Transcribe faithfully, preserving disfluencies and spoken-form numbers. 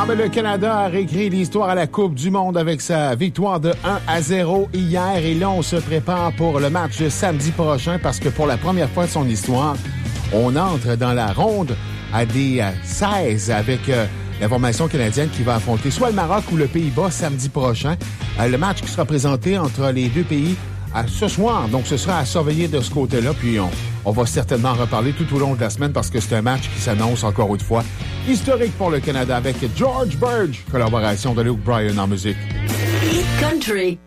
ben, le Canada a réécrit l'histoire à la Coupe du monde avec sa victoire de un à zéro hier. Et là, on se prépare pour le match de samedi prochain parce que pour la première fois de son histoire, on entre dans la ronde à des seize avec euh, la formation canadienne qui va affronter soit le Maroc ou le Pays-Bas samedi prochain. Euh, le match qui sera présenté entre les deux pays à ce soir. Donc, ce sera à surveiller de ce côté-là. Puis, on, on va certainement en reparler tout au long de la semaine parce que c'est un match qui s'annonce encore une fois historique pour le Canada avec George Burge, collaboration de Luke Bryan en musique. Country.